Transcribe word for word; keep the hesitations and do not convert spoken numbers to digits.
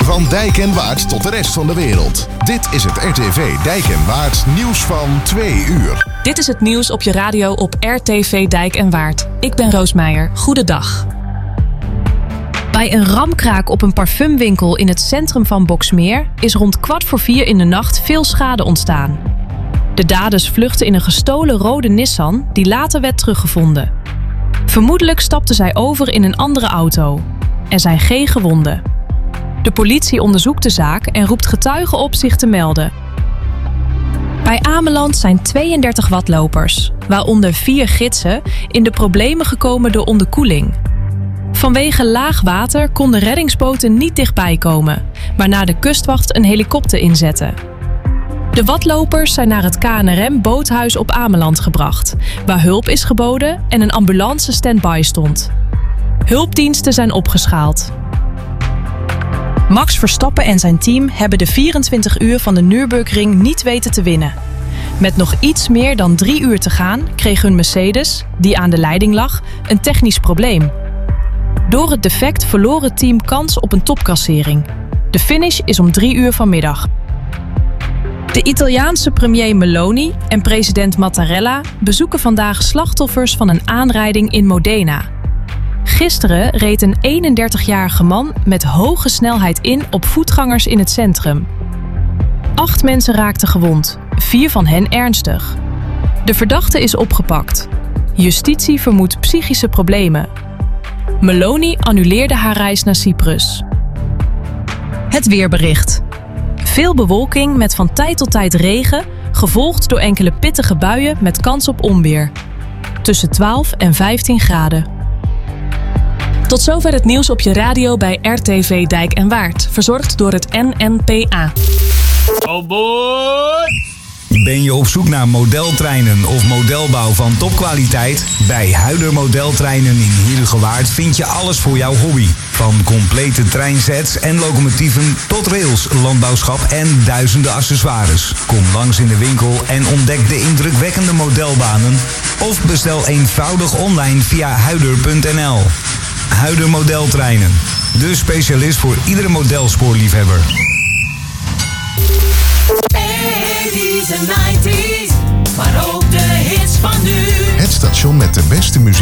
Van Dijk en Waard tot de rest van de wereld. Dit is het R T V Dijk en Waard nieuws van twee uur. Dit is het nieuws op je radio op R T V Dijk en Waard. Ik ben Roos Meijer. Goedendag. Bij een ramkraak op een parfumwinkel in het centrum van Boxmeer is rond kwart voor vier in de nacht veel schade ontstaan. De daders vluchtten in een gestolen rode Nissan die later werd teruggevonden. Vermoedelijk stapten zij over in een andere auto. Er zijn geen gewonden. De politie onderzoekt de zaak en roept getuigen op zich te melden. Bij Ameland zijn tweeëndertig watlopers, waaronder vier gidsen, in de problemen gekomen door onderkoeling. Vanwege laag water konden reddingsboten niet dichtbij komen, waarna de kustwacht een helikopter inzette. De watlopers zijn naar het K N R M-boothuis op Ameland gebracht, waar hulp is geboden en een ambulance stand-by stond. Hulpdiensten zijn opgeschaald. Max Verstappen en zijn team hebben de vierentwintig uur van de Nürburgring niet weten te winnen. Met nog iets meer dan drie uur te gaan kreeg hun Mercedes, die aan de leiding lag, een technisch probleem. Door het defect verloor het team kans op een topklassering. De finish is om drie uur vanmiddag. De Italiaanse premier Meloni en president Mattarella bezoeken vandaag slachtoffers van een aanrijding in Modena. Gisteren reed een eenendertigjarige man met hoge snelheid in op voetgangers in het centrum. Acht mensen raakten gewond, vier van hen ernstig. De verdachte is opgepakt. Justitie vermoedt psychische problemen. Meloni annuleerde haar reis naar Cyprus. Het weerbericht. Veel bewolking met van tijd tot tijd regen, gevolgd door enkele pittige buien met kans op onweer. Tussen twaalf en vijftien graden. Tot zover het nieuws op je radio bij R T V Dijk en Waard. Verzorgd door het N N P A. Oh boy! Ben je op zoek naar modeltreinen of modelbouw van topkwaliteit? Bij Huider Modeltreinen in Heerhugowaard vind je alles voor jouw hobby. Van complete treinsets en locomotieven tot rails, landbouwschap en duizenden accessoires. Kom langs in de winkel en ontdek de indrukwekkende modelbanen. Of bestel eenvoudig online via huider punt n l. Huider Modeltreinen. De specialist voor iedere modelspoorliefhebber. eighties en nineties, maar ook de hits van nu. Het station met de beste muziek.